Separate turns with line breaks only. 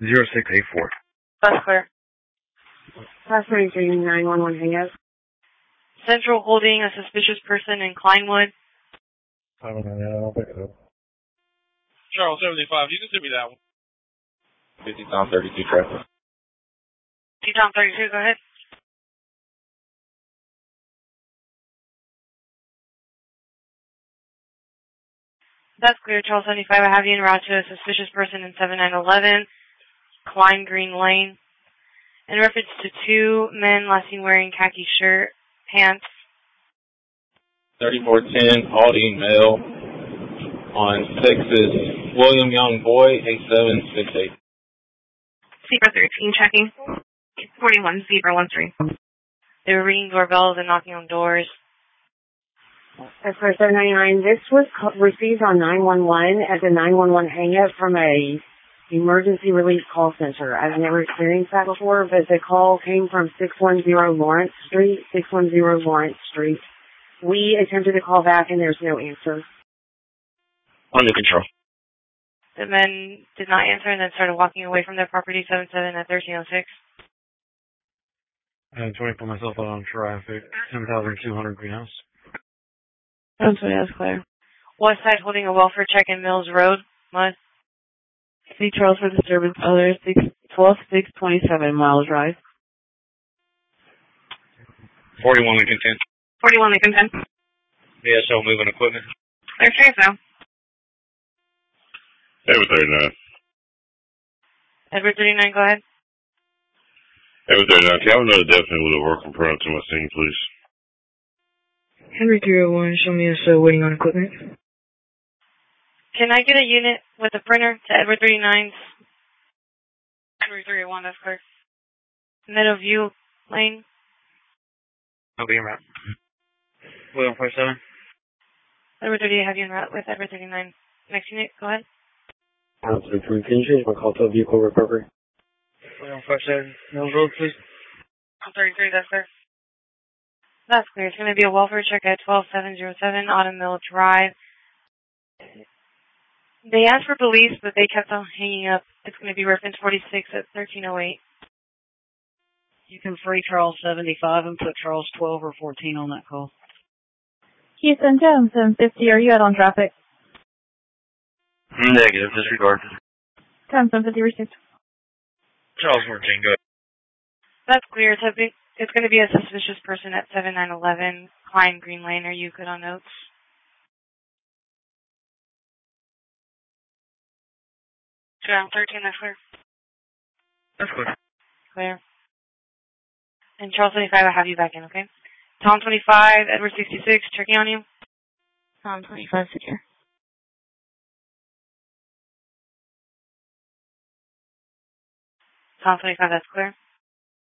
0684.
That's clear.
Class 33, 911 hangout.
Central holding a suspicious person in Kleinwood.
I don't know, I don't pick it up.
Charles 75, you can send me that one.
50 Tom 32 traffic.
T-Tom 32, go ahead. That's clear. Charles 75, I have you en route to a suspicious person in 7911, Klein Green Lane. In reference to two men last seen wearing khaki shirt, pants.
3410 Audi male on Texas William Young Boy 8768.
Zebra 13 checking. 41 Zebra 13.
They were ringing doorbells and knocking on doors.
That's for 799. This was received on 911 as a 911 hangout from a emergency relief call center. I've never experienced that before, but the call came from 610 Lawrence Street, 610 Lawrence Street. We attempted to call back and there's no answer.
Under control.
The men did not answer and then started walking away from their property, 77 at 1306.
And 24 myself out on traffic, 10,200 Greenhouse.
That's clear. West side holding a welfare check in Mills Road, Mud.
C. Charles for disturbance, other 12627 Miles Drive.
41 Lincoln 10.
41 Lincoln 10.
BSO moving equipment.
Clear transfer.
Edward 39.
Edward 39, go ahead.
Edward 39, can I have another definite with a working permit to my scene, please?
Henry 301, show me a waiting on equipment.
Can I get a unit with a printer to Edward 39's Henry 301, that's clear. Meadowview Lane.
I'll be en route. William 47.
Edward 38, have you en route with Edward 39. Next unit, go ahead.
33, can you change my call to vehicle recovery?
William 47, Mills Road, please.
33, that's clear. That's clear. It's going to be a welfare check at 12707 Autumn Mill Drive. They asked for police, but they kept on hanging up. It's going to be reference 46 at 1308.
You can free Charles 75 and put Charles 12 or 14 on that call.
Houston, Jones, 750. Are you out on traffic?
Negative, disregard.
750 received.
Charles 14, go ahead.
That's clear. It's going to be a suspicious person at 7911 Klein Green Lane. Are you good on notes? Ground 13, that's clear.
That's clear.
Clear. And Charles 25, I'll have you back in, okay? Tom 25, Edward 66, checking on you.
Tom 25, secure.
Tom 25, that's clear.